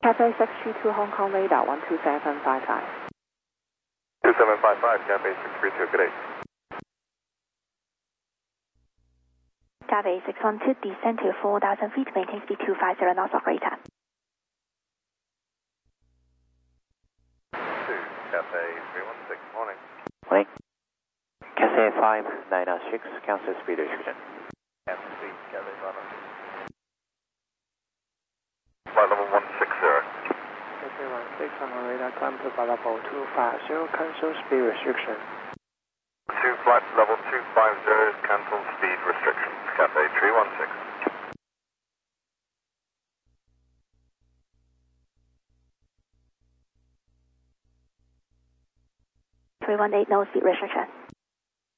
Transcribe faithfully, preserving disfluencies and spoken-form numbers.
Cathay six three two Hong Kong radar one two seven five five. two seven five five, Cathay six three two, good day. Cathay six one two, descend to four thousand feet, maintain speed two five zero knots operator. two, Cathay three one six, morning. Morning. Cathay five nine six, cancel speed restriction. Cancel speed, Cathay five nine six. Flight level one six zero. Cathay one six on radar, climb to flight level two five zero, cancel speed restriction. two flight level two five zero, cancel speed restrictions, Cathay three one six. three one eight, no speed restriction.